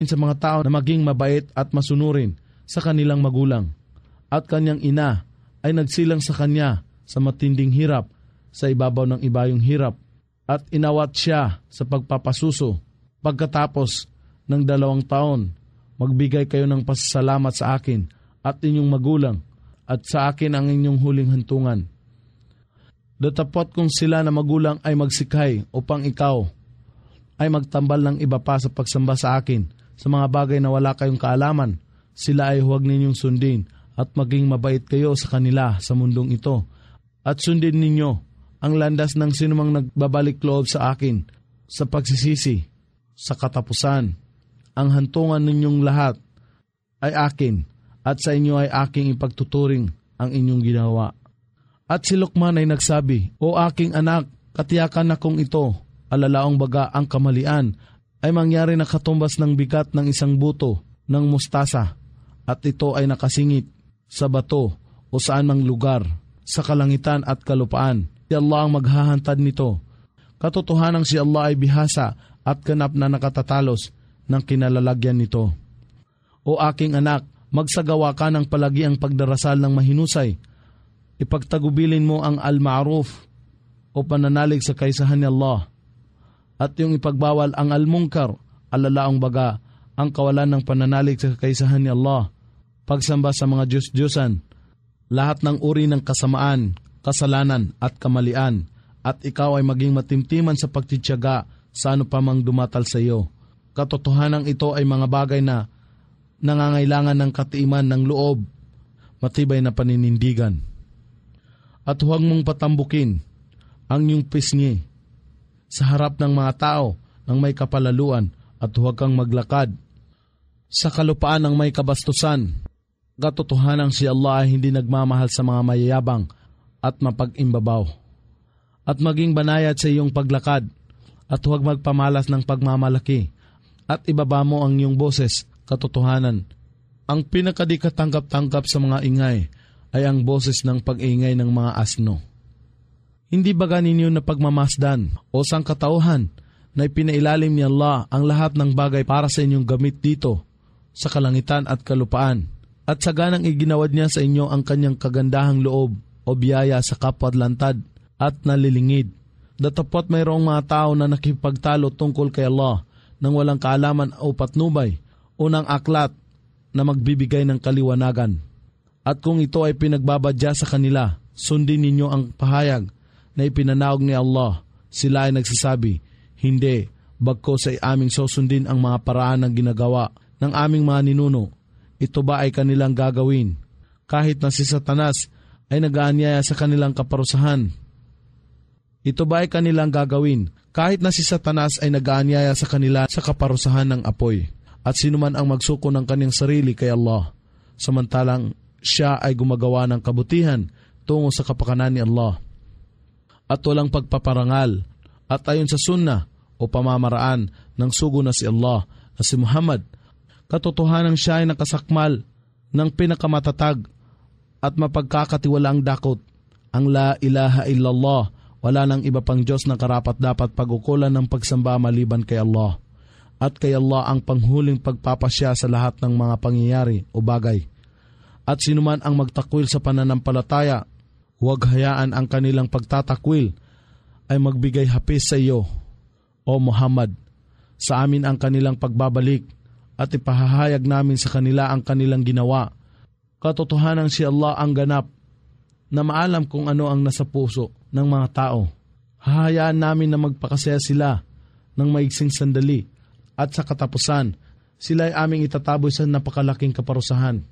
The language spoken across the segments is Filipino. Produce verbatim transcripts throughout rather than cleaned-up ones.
sa mga tao na maging mabait at masunurin sa kanilang magulang. At kanyang ina ay nagsilang sa kanya sa matinding hirap sa ibabaw ng ibayong hirap at inawat siya sa pagpapasuso. Pagkatapos ng dalawang taon, magbigay kayo ng pasasalamat sa akin at inyong magulang at sa akin ang inyong huling hantungan. Datapot kung sila na magulang ay magsikay upang ikaw ay magtambal ng iba pa sa pagsamba sa akin sa mga bagay na wala kayong kaalaman, sila ay huwag ninyong sundin at maging mabait kayo sa kanila sa mundong ito. At sundin ninyo ang landas ng sinumang nagbabalik loob sa akin sa pagsisisi. Sa katapusan, ang hantungan ninyong lahat ay akin at sa inyo ay aking ipagtuturing ang inyong ginawa. At si Luqman ay nagsabi, O aking anak, katiyakan na kung ito, alalaong baga ang kamalian, ay mangyari na katumbas ng bigat ng isang buto ng mustasa, at ito ay nakasingit sa bato o saan mang lugar, sa kalangitan at kalupaan. Si Allah ang maghahantad nito. Katotohanang si Allah ay bihasa at ganap na nakatatalos ng kinalalagyan nito. O aking anak, magsagawa ka ng palagiang pagdarasal ng mahinusay. Ipagtagubilin mo ang al-ma'ruf o pananalig sa kaisahan ni Allah. At yung ipagbawal ang al-munkar, alalaong baga, ang kawalan ng pananalig sa kaisahan ni Allah. Pagsamba sa mga Diyos-Diyosan, lahat ng uri ng kasamaan, kasalanan at kamalian, at ikaw ay maging matimtiman sa pagtitiyaga sa ano pa mang dumatal sa iyo. Katotohanan ito ay mga bagay na nangangailangan ng katiiman ng loob, matibay na paninindigan. At huwag mong patambukin ang iyong pisngi sa harap ng mga tao ng may kapalaluan at huwag kang maglakad sa kalupaan ng may kabastusan. Katotohanan si Allah ay hindi nagmamahal sa mga mayayabang at mapag-imbabaw. At maging banayad sa iyong paglakad at huwag magpamalas ng pagmamalaki at ibaba mo ang iyong boses. Katotohanan, ang pinakadikatanggap-tanggap sa mga ingay ay ang boses ng pag-ingay ng mga asno. Hindi ba ninyo na pagmamasdan o sangkatauhan na ipinailalim ni Allah ang lahat ng bagay para sa inyong gamit dito sa kalangitan at kalupaan, at saganang iginawad niya sa inyo ang kanyang kagandahang loob o biyaya sa kapwadlantad at nalilingid. Datapot mayroong mga tao na nakipagtalo tungkol kay Allah nang walang kaalaman o patnubay, unang aklat na magbibigay ng kaliwanagan. At kung ito ay pinagbabadya sa kanila, sundin ninyo ang pahayag na ipinanaog ni Allah. Sila ay nagsasabi, hindi, bagkos ay aming susundin ang mga paraan ng ginagawa ng aming mga ninuno. Ito ba ay kanilang gagawin? Kahit na si Satanas ay nag-aanyaya sa kanilang kaparusahan. Ito ba ay kanilang gagawin? Kahit na si Satanas ay nag-aanyaya sa kanila sa kaparusahan ng apoy. At sino man ang magsuko ng kanyang sarili kay Allah, samantalang siya ay gumagawa ng kabutihan tungo sa kapakanan ni Allah. At walang pagpaparangal at ayon sa sunnah o pamamaraan ng sugo na si Allah na si Muhammad, katotohanan siya ay nakasakmal ng pinakamatatag at mapagkakatiwalaang dakot, ang la ilaha illallah, wala nang iba pang Diyos na karapat dapat pagukulan ng pagsamba maliban kay Allah. At kay Allah ang panghuling pagpapasya sa lahat ng mga pangyayari o bagay. At sinuman ang magtakwil sa pananampalataya, huwag hayaan ang kanilang pagtatakwil ay magbigay hapis sa iyo, O Muhammad. Sa amin ang kanilang pagbabalik at ipahahayag namin sa kanila ang kanilang ginawa. Katotohanan si Allah ang ganap na maalam kung ano ang nasa puso ng mga tao. Hahayaan namin na magpakasaya sila ng maiksing sandali at sa katapusan, sila ay aming itataboy sa napakalaking kaparusahan.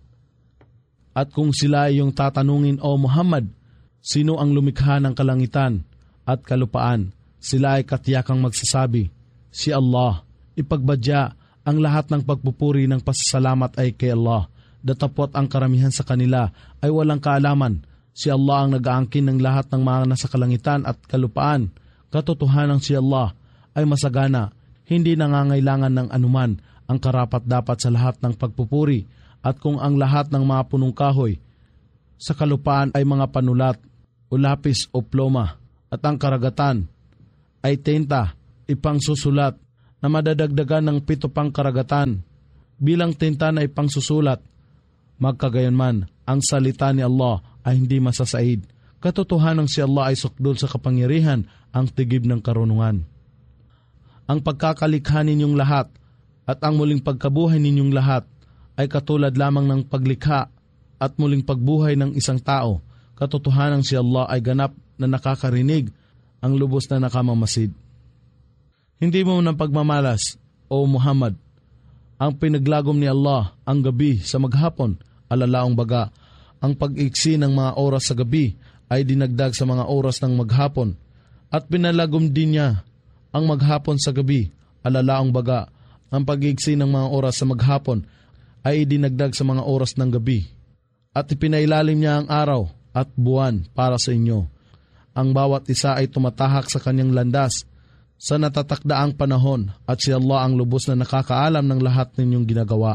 At kung sila ay yung tatanungin, O Muhammad, sino ang lumikha ng kalangitan at kalupaan, sila ay katiyakang magsasabi, si Allah. Ipagbadya ang lahat ng pagpupuri ng pasasalamat ay kay Allah. Datapot ang karamihan sa kanila ay walang kaalaman. Si Allah ang nag-aangkin ng lahat ng mga nasa kalangitan at kalupaan. Katotohanan si Allah ay masagana, hindi nangangailangan ng anuman ang karapat-dapat sa lahat ng pagpupuri. At kung ang lahat ng mga punong kahoy sa kalupaan ay mga panulat o lapis o ploma, at ang karagatan ay tinta, ipang susulat, na madadagdagan ng pito pang karagatan bilang tinta na ipangsusulat. Magkagayunman, ang salita ni Allah ay hindi masasaid. Katotohanan si Allah ay sukdol sa kapangyarihan, ang tigib ng karunungan. Ang pagkakalikha ninyong lahat at ang muling pagkabuhay ninyong lahat ay katulad lamang ng paglikha at muling pagbuhay ng isang tao. Katotohanan si Allah ay ganap na nakakarinig, ang lubos na nakamamasid. Hindi mo ng pagmamalas, O Muhammad, ang pinaglagom ni Allah ang gabi sa maghapon, alalaong baga, ang pag-iksi ng mga oras sa gabi ay dinagdag sa mga oras ng maghapon, at pinalagom din niya ang maghapon sa gabi, alalaong baga, ang pag-iksi ng mga oras sa maghapon ay dinagdag sa mga oras ng gabi, at ipinailalim niya ang araw at buwan para sa inyo. Ang bawat isa ay tumatahak sa kanyang landas sa natatakdaang panahon, at si Allah ang lubos na nakakaalam ng lahat ninyong ginagawa.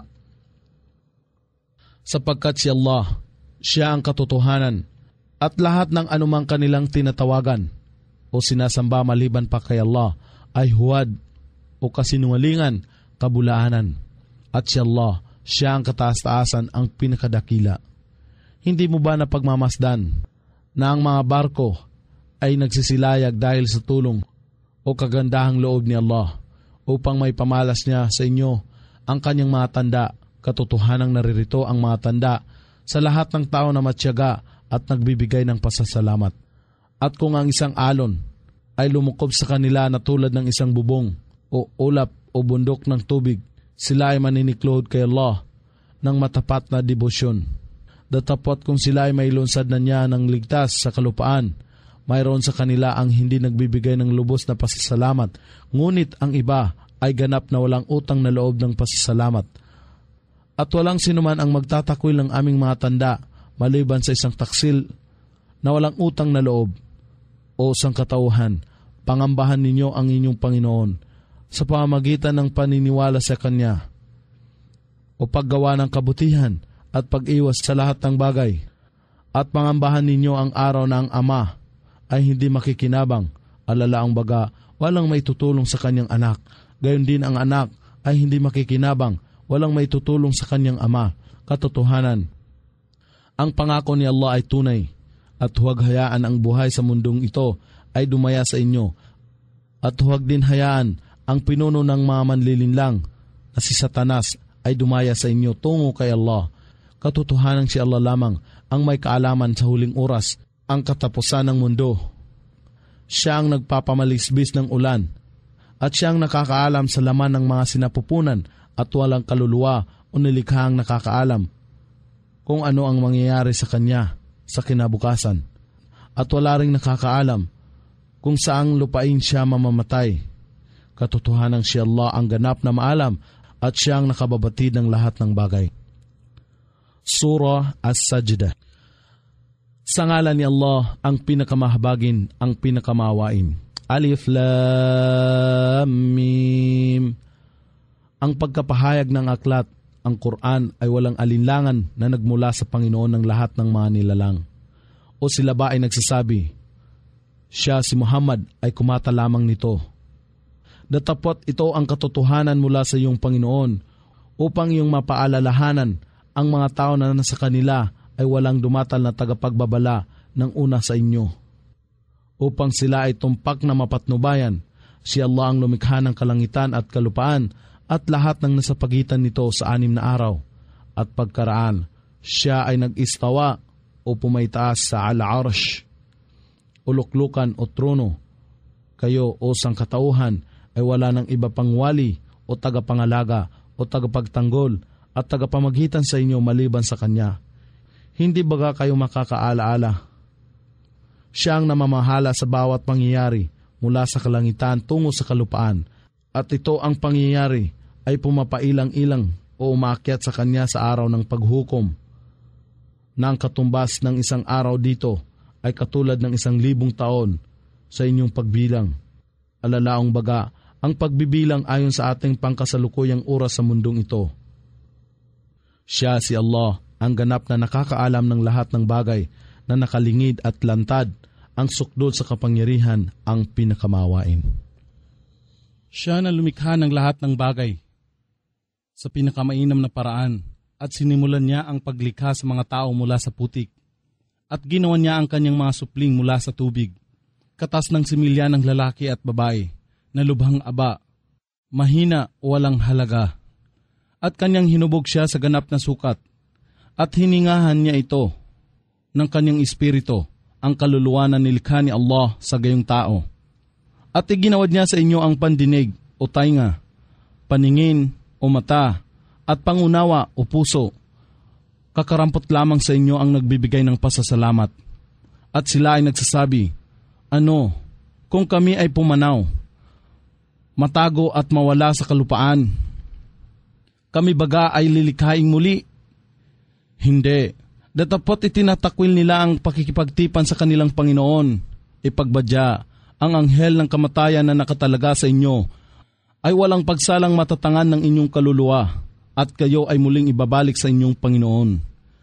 Sapagkat si Allah, siya ang katotohanan, at lahat ng anumang kanilang tinatawagan o sinasamba maliban pa kay Allah ay huwad o kasinungalingan, kabulaanan. At si Allah, siya ang kataas-taasan, ang pinakadakila. Hindi mo ba napagmamasdan na ang mga barko ay nagsisilayag dahil sa tulong o kagandahang loob ni Allah upang may pamalas niya sa inyo ang kanyang mga tanda? Katotohanang naririto ang mga tanda sa lahat ng tao na matyaga at nagbibigay ng pasasalamat. At kung ang isang alon ay lumukob sa kanila na tulad ng isang bubong o ulap o bundok ng tubig, sila ay maniniklod kay Allah ng matapat na debosyon. Datapot kung sila ay may lunsad na niya ng ligtas sa kalupaan, mayroon sa kanila ang hindi nagbibigay ng lubos na pasasalamat, ngunit ang iba ay ganap na walang utang na loob ng pasasalamat. At walang sinuman ang magtatakwil ng aming mga tanda maliban sa isang taksil na walang utang na loob o sangkatauhan. Pangambahan ninyo ang inyong Panginoon sa pamamagitan ng paniniwala sa Kanya o paggawa ng kabutihan at pag-iwas sa lahat ng bagay. At pangambahan ninyo ang araw na ang Ama ay hindi makikinabang, alalaang baga, walang may tutulong sa kanyang anak. Gayon din ang anak ay hindi makikinabang, walang may tutulong sa kanyang ama. Katotohanan, ang pangako ni Allah ay tunay, at huwag hayaan ang buhay sa mundong ito ay dumaya sa inyo. At huwag din hayaan ang pinuno ng mga manlilinlang na si Satanas ay dumaya sa inyo tungo kay Allah. Katotohanan si Allah lamang ang may kaalaman sa huling oras, ang katapusan ng mundo. Siya ang nagpapamalisbis ng ulan, at siya ang nakakaalam sa laman ng mga sinapupunan, at walang kaluluwa o nilikhang nakakaalam kung ano ang mangyayari sa kanya sa kinabukasan. At wala ring nakakaalam kung saang lupain siya mamamatay. Katotohanan si Allah ang ganap na maalam, at siya ang nakababatid ng lahat ng bagay. Surah As-Sajdah. Sa ngalan ni Allah, ang pinakamahabagin, ang pinakamawain. Alif Lam Mim. Ang pagkapahayag ng aklat, ang Quran ay walang alinlangan na nagmula sa Panginoon ng lahat ng mga nilalang. O sila ba ay nagsasabi, siya si Muhammad ay kumata lamang nito? Datapot ito ang katotohanan mula sa iyong Panginoon, upang iyong mapaalalahanan ang mga tao na nasa kanila ay walang dumatal na tagapagbabala ng una sa inyo, upang sila ay tumpak na mapatnubayan. Si Allah ang lumikha ng kalangitan at kalupaan at lahat ng nasa pagitan nito sa anim na araw at pagkaraan. Siya ay nag-istawa o pumaytaas sa al-arsh, uluklukan o trono. Kayo o sangkatauhan ay wala ng iba pang wali o tagapangalaga o tagapagtanggol at tagapamagitan sa inyo maliban sa Kanya. Hindi baga kayo makakaalaala? Siya ang namamahala sa bawat pangyayari mula sa kalangitan tungo sa kalupaan, at ito ang pangyayari ay pumapailang-ilang o umakyat sa Kanya sa araw ng paghukom. Nang katumbas ng isang araw dito ay katulad ng isang libong taon sa inyong pagbilang. Alalaong baga, ang pagbibilang ayon sa ating pangkasalukuyang oras sa mundong ito. Siya si Allah, ang ganap na nakakaalam ng lahat ng bagay na nakalingid at lantad, ang sukdol sa kapangyarihan, ang pinakamawain. Siya na lumikha ng lahat ng bagay sa pinakamainam na paraan at sinimulan niya ang paglikha sa mga tao mula sa putik at ginawa niya ang kanyang mga supling mula sa tubig, katas ng similya ng lalaki at babae na lubhang aba, mahina o walang halaga. At kanyang hinubog siya sa ganap na sukat at hiningahan niya ito ng kanyang espiritu, ang kaluluwa na nilikha ni Allah sa gayong tao. At iginawad niya sa inyo ang pandinig o tainga, paningin o mata, at pangunawa o puso. Kakarampot lamang sa inyo ang nagbibigay ng pasasalamat. At sila ay nagsasabi, ano, kung kami ay pumanaw, matago at mawala sa kalupaan, kami baga ay lilikhaing muli? Hindi. Datapot itinatakwil nila ang pakikipagtipan sa kanilang Panginoon. Ipagbadya, ang anghel ng kamatayan na nakatalaga sa inyo ay walang pagsalang matatangan ng inyong kaluluwa at kayo ay muling ibabalik sa inyong Panginoon.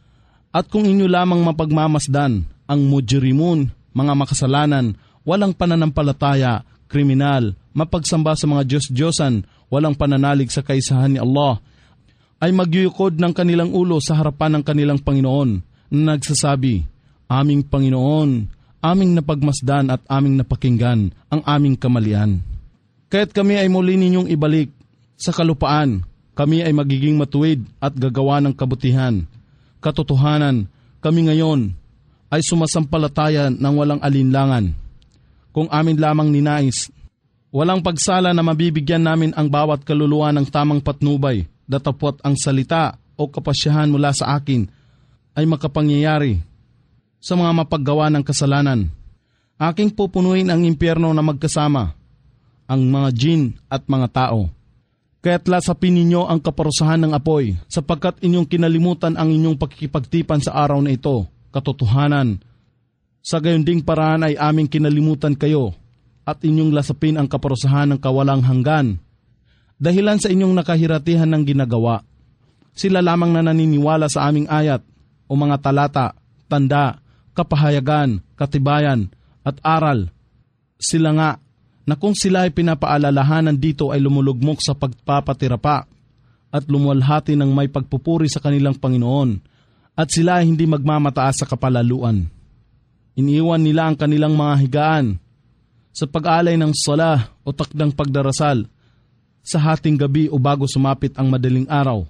At kung inyo lamang mapagmamasdan, ang mujrimun, mga makasalanan, walang pananampalataya, kriminal, mapagsamba sa mga Diyos-Diyosan, walang pananalig sa kaisahan ni Allah, ay magyuyukod ng kanilang ulo sa harapan ng kanilang Panginoon na nagsasabi, aming Panginoon, aming napagmasdan at aming napakinggan ang aming kamalian. Kaya't kami ay muli ninyong ibalik sa kalupaan, kami ay magiging matuwid at gagawa ng kabutihan. Katotohanan, kami ngayon ay sumasampalataya ng walang alinlangan. Kung amin lamang ninais, walang pagsala na mabibigyan namin ang bawat kaluluwa ng tamang patnubay, datapot ang salita o kapasyahan mula sa akin ay makapangyayari sa mga mapaggawa ng kasalanan. Aking pupunuin ang impyerno na magkasama, ang mga jin at mga tao. Kaya't lasapin ninyo ang kaparusahan ng apoy, sapagkat inyong kinalimutan ang inyong pakikipagtipan sa araw na ito. Katotohanan, sa gayon ding paraan ay aming kinalimutan kayo, at inyong lasapin ang kaparusahan ng kawalang hanggan, dahilan sa inyong nakahiratihan ng ginagawa. Sila lamang na naniniwala sa aming ayat, o mga talata, tanda, kapahayagan, katibayan, at aral. Sila nga, na kung sila ay pinapaalalahanan dito ay lumulugmok sa pagpapatira pa at lumuwalhati ng may pagpupuri sa kanilang Panginoon at sila ay hindi magmamataas sa kapalaluan. Iniiwan nila ang kanilang mga higaan sa pag-alay ng sala o takdang pagdarasal sa hating gabi o bago sumapit ang madaling araw.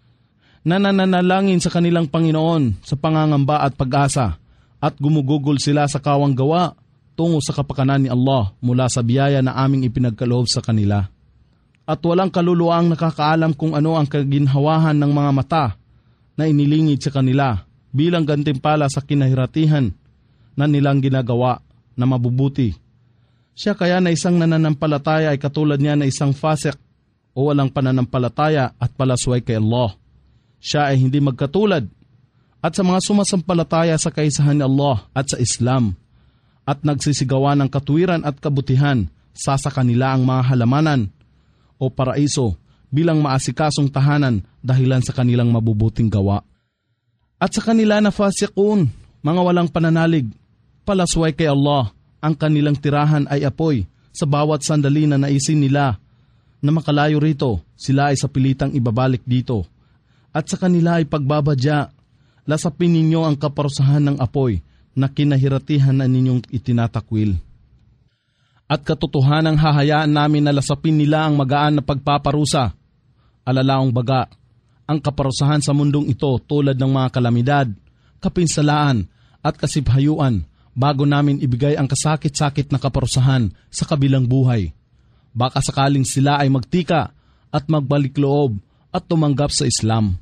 Nananalangin sa kanilang Panginoon sa pangangamba at pag-asa at gumugugol sila sa kawang gawa tungo sa kapakanan ni Allah mula sa biyaya na aming ipinagkaloob sa kanila. At walang kaluluwang nakakaalam kung ano ang kaginhawahan ng mga mata na inilingid sa kanila bilang gantimpala sa kinahiratihan na nilang ginagawa na mabubuti. Siya kaya na isang nananampalataya ay katulad niya na isang fasik o walang pananampalataya at palasway kay Allah. Siya ay hindi magkatulad at sa mga sumasampalataya sa kaisahan ni Allah at sa Islam at nagsisigawa ng katuwiran at kabutihan sa sa kanila ang mga halamanan o paraiso bilang maasikasong tahanan dahilan sa kanilang mabubuting gawa. At sa kanila na fasikun, mga walang pananalig, palasway kay Allah, ang kanilang tirahan ay apoy sa bawat sandali na naisin nila na makalayo rito, sila ay sa pilitang ibabalik dito. At sa kanila ay pagbabadya, lasapin ninyo ang kaparusahan ng apoy na kinahiratihan na ninyong itinatakwil. At katotohanang hahayaan namin na lasapin nila ang magaan na pagpaparusa. Alalaong baga, ang kaparusahan sa mundong ito tulad ng mga kalamidad, kapinsalaan at kasibhayuan bago namin ibigay ang kasakit-sakit na kaparusahan sa kabilang buhay. Baka sakaling sila ay magtika at magbalik loob at tumanggap sa Islam.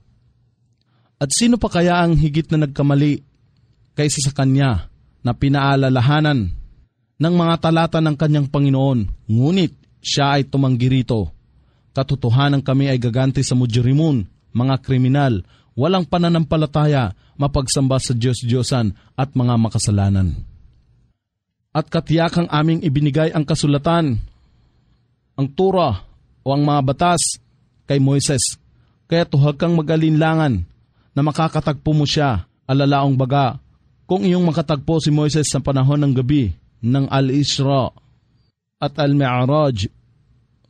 At sino pa kaya ang higit na nagkamali kaysa sa kanya na pinaalalahanan ng mga talata ng kanyang Panginoon, ngunit siya ay tumanggi rito. Katotohanan kami ay gaganti sa mujrimun, mga kriminal, walang pananampalataya, mapagsamba sa Diyos-Diyosan at mga makasalanan. At katiyakang aming ibinigay ang kasulatan, ang Torah o ang mga batas kay Moises, kaya tuhag kang mag-alinlangan na makakatagpo mo siya, alalaong baga, kung iyong makatagpo si Moises sa panahon ng gabi ng Al-Isra at Al-Mi'raj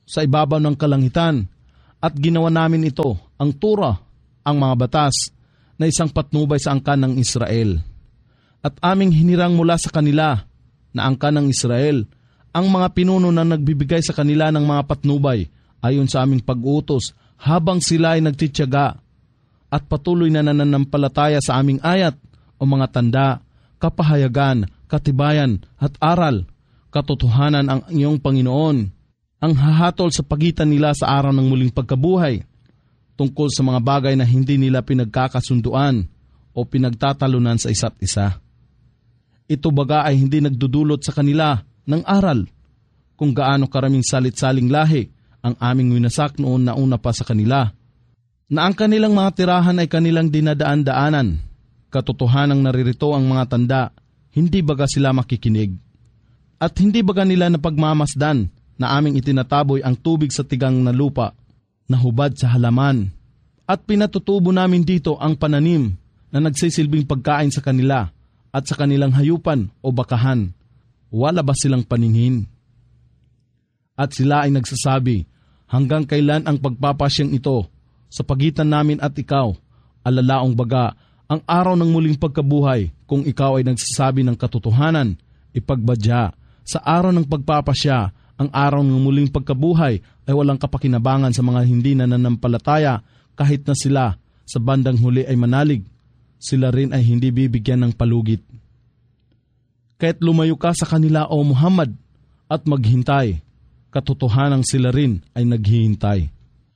sa ibabaw ng kalangitan at ginawa namin ito, ang Torah, ang mga batas, na isang patnubay sa angkan ng Israel. At aming hinirang mula sa kanila na angkan ng Israel ang mga pinuno na nagbibigay sa kanila ng mga patnubay ayon sa aming pag-utos habang sila ay nagtitiyaga at patuloy na nananampalataya sa aming ayat o mga tanda, kapahayagan, katibayan at aral, katotohanan ang iyong Panginoon, ang hahatol sa pagitan nila sa araw ng muling pagkabuhay, tungkol sa mga bagay na hindi nila pinagkakasunduan o pinagtatalunan sa isa't isa. Ito baga ay hindi nagdudulot sa kanila ng aral kung gaano karaming salit-saling lahi ang aming winasak noon na una pa sa kanila, na ang kanilang mga tirahan ay kanilang dinadaan-daanan, katotohanang naririto ang mga tanda, hindi baga sila makikinig. At hindi baga nila napagmamasdan na aming itinataboy ang tubig sa tigang na lupa, na hubad sa halaman, at pinatutubo namin dito ang pananim na nagsisilbing pagkain sa kanila at sa kanilang hayupan o bakahan. Wala ba silang paningin? At sila ay nagsasabi, hanggang kailan ang pagpapasyang ito sa pagitan namin at ikaw, alalaong baga, ang araw ng muling pagkabuhay, kung ikaw ay nagsasabi ng katotohanan, ipagbadya, sa araw ng pagpapasya, ang araw ng muling pagkabuhay ay walang kapakinabangan sa mga hindi nananampalataya kahit na sila sa bandang huli ay manalig. Sila rin ay hindi bibigyan ng palugit. Kaya't lumayo ka sa kanila o Muhammad at maghintay. Katotohanang sila rin ay naghihintay.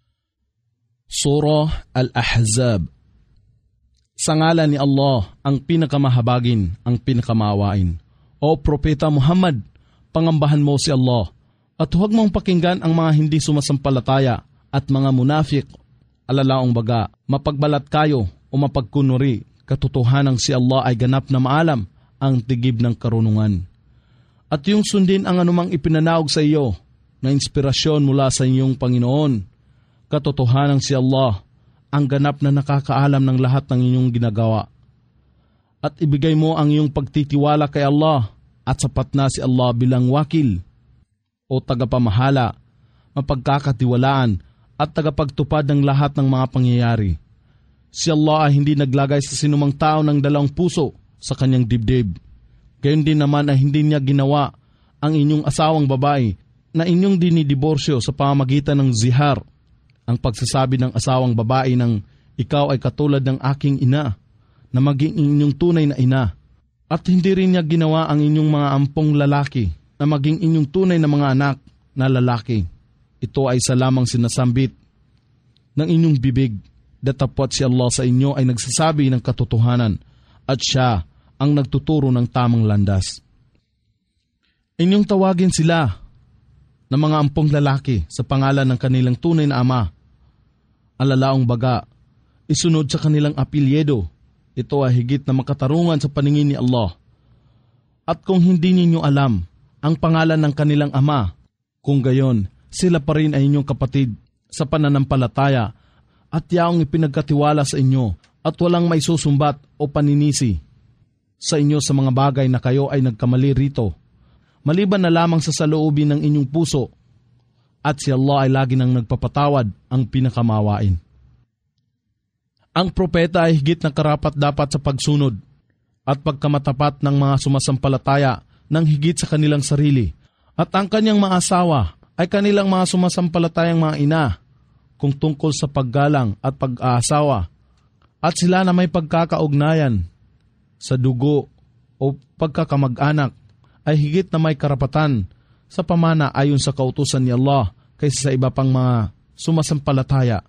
Surah Al-Ahzab. Sa ngalan ni Allah, ang pinakamahabagin, ang pinakamaawain. O Propeta Muhammad, pangambahan mo si Allah at huwag mong pakinggan ang mga hindi sumasampalataya at mga munafik. Alalaong baga, mapagbalat kayo o mapagkunuri, katotohanang si Allah ay ganap na maalam ang tigib ng karunungan. At yung sundin ang anumang ipinanaog sa iyo na inspirasyon mula sa iyong Panginoon, katotohanang si Allah ang ganap na nakakaalam ng lahat ng inyong ginagawa. At ibigay mo ang iyong pagtitiwala kay Allah at sapat na si Allah bilang wakil o tagapamahala, mapagkakatiwalaan at tagapagtupad ng lahat ng mga pangyayari. Si Allah ay hindi naglagay sa sinumang tao ng dalawang puso sa kanyang dibdib. Gayon din naman ay hindi niya ginawa ang inyong asawang babae na inyong dinidiborsyo sa pamamagitan ng zihar, ang pagsasabi ng asawang babae ng ikaw ay katulad ng aking ina, na maging inyong tunay na ina. At hindi rin niya ginawa ang inyong mga ampong lalaki na maging inyong tunay na mga anak na lalaki. Ito ay sa lamang sinasambit ng inyong bibig, datapwat si Allah sa inyo ay nagsasabi ng katotohanan at siya ang nagtuturo ng tamang landas. Inyong tawagin sila na mga ampong lalaki sa pangalan ng kanilang tunay na ama. Alalaong baga, isunod sa kanilang apelyido. Ito ay higit na makatarungan sa paningin ni Allah. At kung hindi ninyo alam ang pangalan ng kanilang ama, kung gayon, sila pa rin ay inyong kapatid sa pananampalataya at yaong ipinagkatiwala sa inyo at walang may susumbat o paninisi sa inyo sa mga bagay na kayo ay nagkamali rito, maliban na lamang sa saloobin ng inyong puso, at si Allah ay lagi nang nagpapatawad, ang pinakamawain. Ang propeta ay higit na karapat-dapat sa pagsunod at pagkamatapat ng mga sumasampalataya ng higit sa kanilang sarili, at ang kanyang mga asawa ay kanilang mga sumasampalatayang mga ina kung tungkol sa paggalang at pag-aasawa, at sila na may pagkakaugnayan sa dugo o pagkakamag-anak ay higit na may karapatan sa pamana ayon sa kautusan ni Allah kaysa sa iba pang mga sumasampalataya.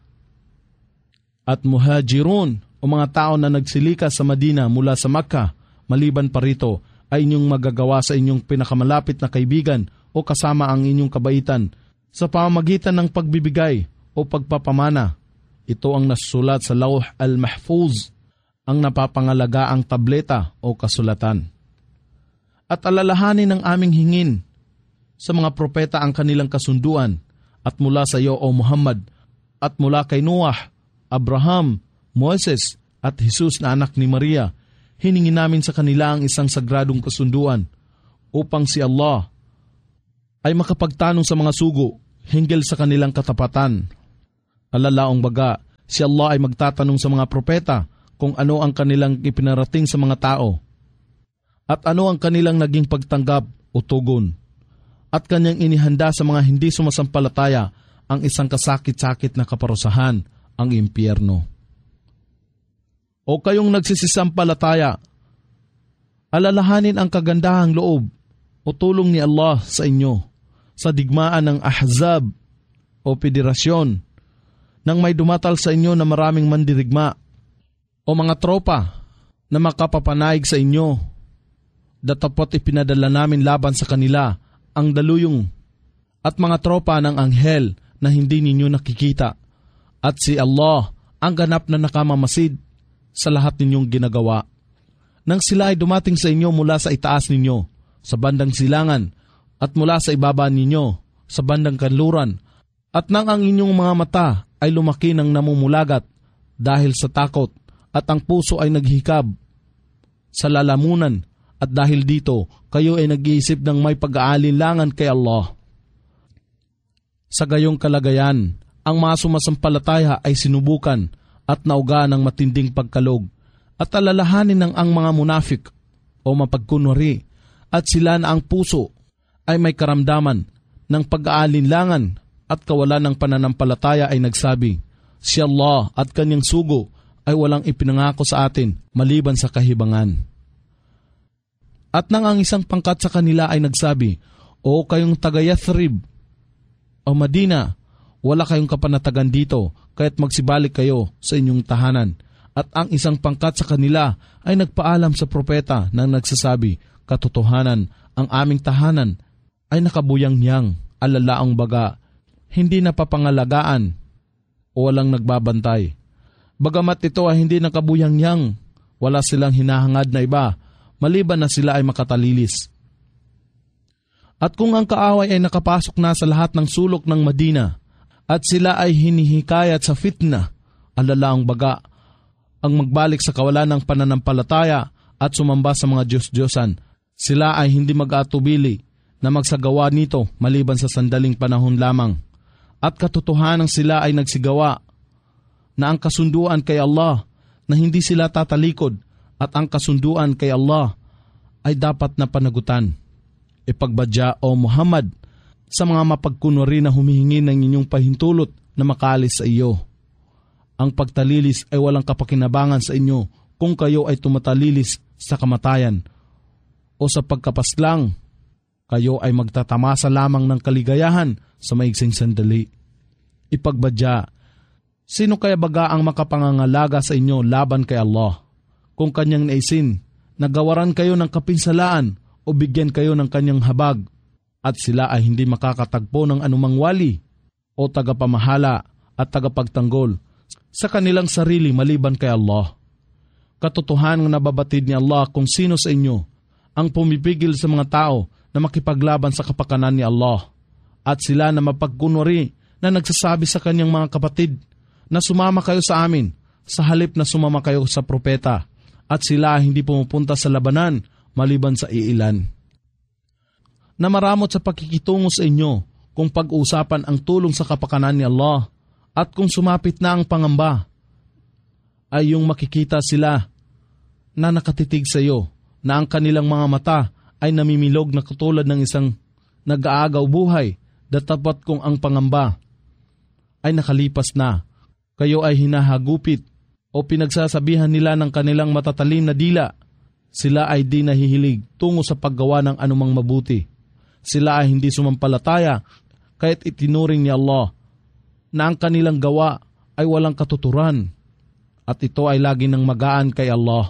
At muhajirun o mga tao na nagsilikas sa Madina mula sa Makkah, maliban pa rito, ay inyong magagawa sa inyong pinakamalapit na kaibigan o kasama ang inyong kabaitan sa pamamagitan ng pagbibigay o pagpapamana. Ito ang nasusulat sa Lawh al-Mahfuz, ang napapangalaga ang tableta o kasulatan. At alalahanin ng aming hingin sa mga propeta ang kanilang kasunduan, at mula sa iyo o Muhammad, at mula kay Noah, Abraham, Moses, at Jesus na anak ni Maria, hiningi namin sa kanila ang isang sagradong kasunduan upang si Allah ay makapagtanong sa mga sugo hinggil sa kanilang katapatan. Alalaong baga, si Allah ay magtatanong sa mga propeta kung ano ang kanilang ipinarating sa mga tao at ano ang kanilang naging pagtanggap o tugon. At kanyang inihanda sa mga hindi sumasampalataya ang isang kasakit-sakit na kaparusahan, ang impyerno. O kayong nagsisisampalataya, alalahanin ang kagandahang loob o tulong ni Allah sa inyo sa digmaan ng Ahzab o federasyon nang may dumatal sa inyo na maraming mandirigma o mga tropa na makapapanayig sa inyo. Datapot ipinadala namin laban sa kanila ang daluyong at mga tropa ng anghel na hindi ninyo nakikita. At si Allah ang ganap na nakamamasid sa lahat ninyong ginagawa. Nang sila ay dumating sa inyo mula sa itaas ninyo, sa bandang silangan, at mula sa ibaba ninyo, sa bandang kanluran, at nang ang inyong mga mata ay lumaki ng namumulagat dahil sa takot, at ang puso ay naghikab sa lalamunan, at dahil dito, kayo ay nag-iisip ng may pag-aalinlangan kay Allah. Sa gayong kalagayan, ang mga sumasampalataya ay sinubukan at nauga ng matinding pagkalog at alalahanin ng ang mga munafik o mapagkunwari at sila na ang puso ay may karamdaman ng pag-aalinlangan at kawalan ng pananampalataya ay nagsabi, si Allah at kanyang sugo ay walang ipinangako sa atin maliban sa kahibangan. At nang ang isang pangkat sa kanila ay nagsabi, o kayong taga-Yathrib o Madina, wala kayong kapanatagan dito, kaya't magsibalik kayo sa inyong tahanan. At ang isang pangkat sa kanila ay nagpaalam sa propeta nang nagsasabi, katotohanan, ang aming tahanan ay nakabuyang-yang, alalaang baga, hindi napapangalagaan o walang nagbabantay. Bagamat ito ay hindi nakabuyang-yang, wala silang hinahangad na iba, maliban na sila ay makatalilis. At kung ang kaaway ay nakapasok na sa lahat ng sulok ng Madina, at sila ay hinihikayat sa fitna, alalaang baga, ang magbalik sa kawalan ng pananampalataya at sumamba sa mga Diyos-Diyosan, sila ay hindi mag-atubili na magsagawa nito maliban sa sandaling panahon lamang. At katotohanan sila ay nagsigawa na ang kasunduan kay Allah na hindi sila tatalikod at ang kasunduan kay Allah ay dapat na panagutan. Ipagbadya o Muhammad sa mga mapagkunwari na humihingi ng inyong pahintulot na makaalis sa iyo. Ang pagtalilis ay walang kapakinabangan sa inyo kung kayo ay tumatalilis sa kamatayan o sa pagkapaslang. Kayo ay magtatamasa lamang ng kaligayahan sa maigsing sandali. Ipagbadya, sino kaya baga ang makapangangalaga sa inyo laban kay Allah? Kung kanyang naisin, nagawaran kayo ng kapinsalaan o bigyan kayo ng kanyang habag, at sila ay hindi makakatagpo ng anumang wali o tagapamahala at tagapagtanggol sa kanilang sarili maliban kay Allah. Katotohanan na nababatid ni Allah kung sino sa inyo ang pumipigil sa mga tao na makipaglaban sa kapakanan ni Allah, at sila na mapagkunwari na nagsasabi sa kanyang mga kapatid na sumama kayo sa amin sa halip na sumama kayo sa propeta, at sila hindi pumupunta sa labanan maliban sa iilan. Namaramot sa pakikitungo sa inyo kung pag-uusapan ang tulong sa kapakanan ni Allah, at kung sumapit na ang pangamba, ay yung makikita sila na nakatitig sa iyo, na ang kanilang mga mata ay namimilog na katulad ng isang nag-aagaw buhay, datapat kung ang pangamba ay nakalipas na, kayo ay hinahagupit o pinagsasabihan nila ng kanilang matatalim na dila. Sila ay di nahihilig tungo sa paggawa ng anumang mabuti. Sila ay hindi sumampalataya, kaya't itinuring ni Allah na ang kanilang gawa ay walang katuturan, at ito ay lagi ng magaan kay Allah.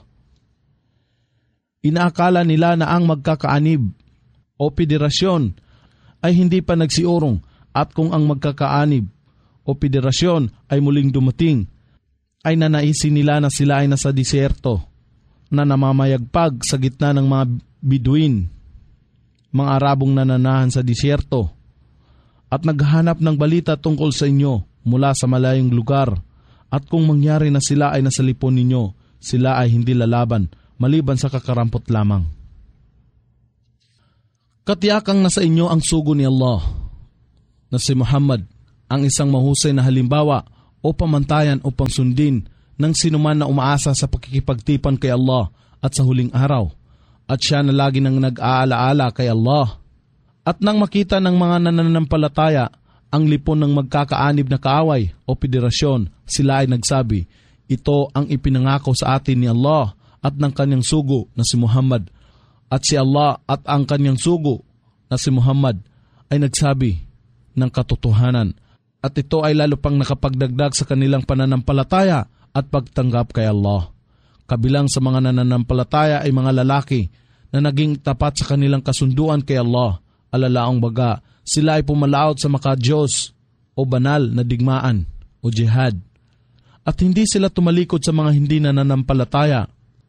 Inaakala nila na ang magkakaanib o federasyon ay hindi pa nagsiurong, at kung ang magkakaanib o federasyon ay muling dumating, ay nanaisin nila na sila ay nasa disyerto na namamayagpag sa gitna ng mga Biduin, mga Arabong nananahan sa disyerto, at naghahanap ng balita tungkol sa inyo mula sa malayong lugar, at kung mangyari na sila ay nasa lipon ninyo, sila ay hindi lalaban maliban sa kakarampot lamang. Katiyakang nasa inyo ang sugo ni Allah. na si Muhammad ang isang mahusay na halimbawa o pamantayan upang sundin ng sinuman na umaasa sa pakikipagtipan kay Allah at sa huling araw. At siya na lagi nang nag-aalaala kay Allah. At nang makita ng mga nananampalataya ang lipon ng magkakaanib na kaaway o federasyon, sila ay nagsabi, ito ang ipinangako sa atin ni Allah at ng kanyang sugo na si Muhammad. At si Allah at ang kanyang sugo na si Muhammad ay nagsabi ng katotohanan. At ito ay lalo pang nakapagdagdag sa kanilang pananampalataya at pagtanggap kay Allah. Kabilang sa mga nananampalataya ay mga lalaki na naging tapat sa kanilang kasunduan kay Allah. Alalaong baga, sila ay pumalaot sa maka-Diyos o banal na digmaan o jihad. At hindi sila tumalikod sa mga hindi nananampalataya.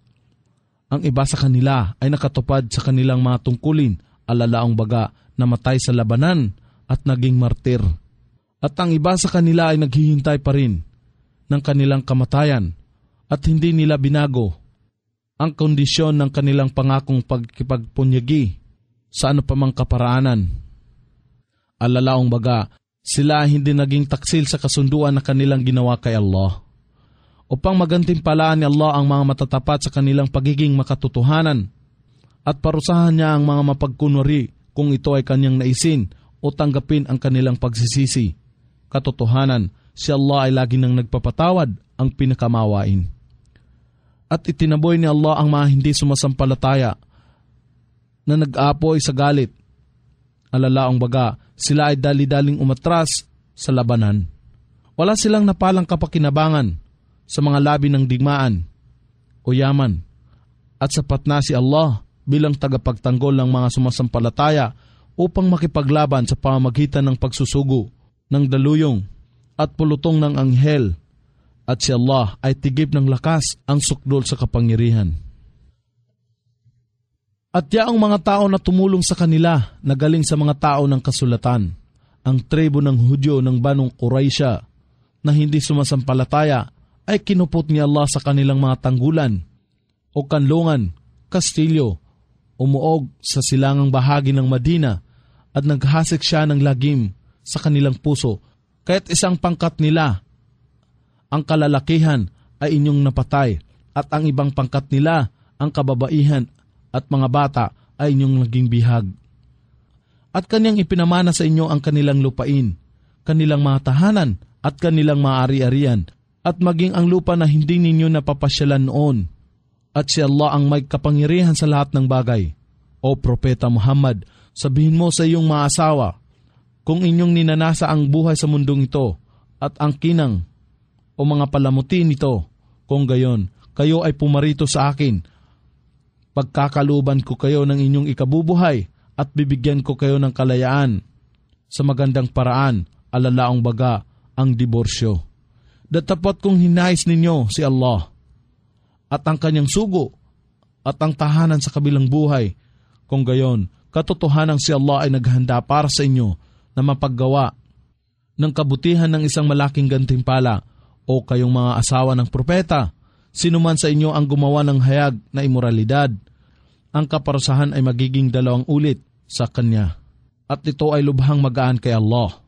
Ang iba sa kanila ay nakatupad sa kanilang mga tungkulin, alalaong baga, namatay sa labanan at naging martir. At ang iba sa kanila ay naghihintay pa rin ng kanilang kamatayan at hindi nila binago ang kondisyon ng kanilang pangakong pagkipagpunyagi sa ano pa mang kaparaanan. Alalaong baga, sila hindi naging taksil sa kasunduan na kanilang ginawa kay Allah. Upang magantimpalaan ni Allah ang mga matatapat sa kanilang pagiging makatotohanan at parusahan niya ang mga mapagkunwari kung ito ay kanyang naisin o tanggapin ang kanilang pagsisisi. Katotohanan, si Allah ay lagi nang nagpapatawad ang pinakamawain. At itinaboy ni Allah ang mga hindi sumasampalataya na nag-aapoy sa galit. Alalaong baga, sila ay dali-daling umatras sa labanan. Wala silang napalang kapakinabangan sa mga labi ng digmaan o yaman. At sapat na si Allah bilang tagapagtanggol ng mga sumasampalataya upang makipaglaban sa pamamagitan ng pagsusugo ng daluyong at pulutong ng anghel. At si Allah ay tigib ng lakas ang sukdol sa kapangyarihan. At yaong mga tao na tumulong sa kanila na galing sa mga tao ng kasulatan, ang tribo ng Hudyo ng Banong Quraisha na hindi sumasampalataya ay kinupot ni Allah sa kanilang mga tanggulan o kanlungan, kastilyo, umuog sa silangang bahagi ng Madina at naghasik siya ng lagim sa kanilang puso. Kaya't isang pangkat nila, ang kalalakihan ay inyong napatay at ang ibang pangkat nila, ang kababaihan at mga bata ay inyong naging bihag. At kanyang ipinamana sa inyo ang kanilang lupain, kanilang mga tahanan at kanilang mga ari-arian, at maging ang lupa na hindi ninyo napapasyalan noon. At si Allah ang may kapangyarihan sa lahat ng bagay. O Propeta Muhammad, sabihin mo sa iyong mga asawa, kung inyong ninanasa ang buhay sa mundong ito at ang kinang o mga palamuti nito, kung gayon, kayo ay pumarito sa akin. Pagkakaluban ko kayo ng inyong ikabubuhay at bibigyan ko kayo ng kalayaan sa magandang paraan, alalaong baga ang diborsyo. Datapot kong hinais ninyo si Allah at ang kanyang sugo at ang tahanan sa kabilang buhay. Kung gayon, katotohanang si Allah ay naghanda para sa inyo na mapaggawa ng kabutihan ng isang malaking gantimpala. O kayong mga asawa ng propeta, sinuman sa inyo ang gumawa ng hayag na imoralidad, ang kaparusahan ay magiging dalawang ulit sa kanya. At ito ay lubhang magaan kay Allah.